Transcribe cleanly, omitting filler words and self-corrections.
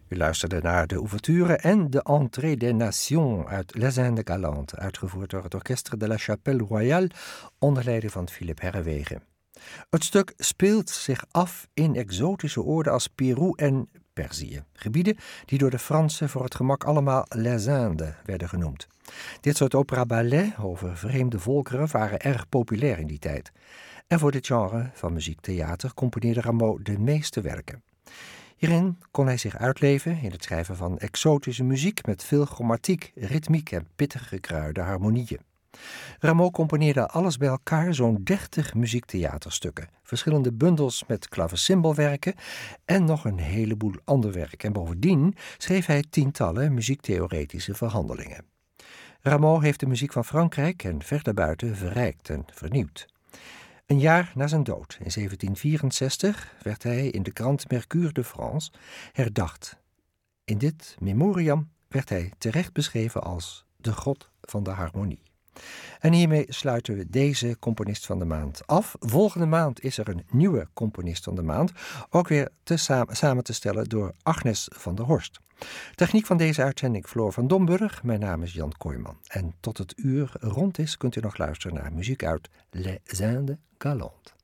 U luisterde naar de ouverture en de Entrée des Nations uit Les Indes Galantes, uitgevoerd door het Orchestre de la Chapelle Royale onder leiding van Philippe Herreweghe. Het stuk speelt zich af in exotische oorden als Peru en Perzië, gebieden die door de Fransen voor het gemak allemaal Les Indes werden genoemd. Dit soort opera-ballet over vreemde volkeren waren erg populair in die tijd. En voor dit genre van muziektheater componeerde Rameau de meeste werken. Hierin kon hij zich uitleven in het schrijven van exotische muziek met veel chromatiek, ritmiek en pittig gekruide harmonieën. Rameau componeerde alles bij elkaar zo'n 30 muziektheaterstukken, verschillende bundels met klavecimbelwerken en nog een heleboel ander werk. En bovendien schreef hij tientallen muziektheoretische verhandelingen. Rameau heeft de muziek van Frankrijk en ver daarbuiten verrijkt en vernieuwd. Een jaar na zijn dood, in 1764, werd hij in de krant Mercure de France herdacht. In dit memoriam werd hij terecht beschreven als de god van de harmonie. En hiermee sluiten we deze componist van de maand af. Volgende maand is er een nieuwe componist van de maand, ook weer samen te stellen door Agnes van der Horst. Techniek van deze uitzending Floor van Domburg, mijn naam is Jan Kooijman. En tot het uur rond is kunt u nog luisteren naar muziek uit Les Indes Galantes.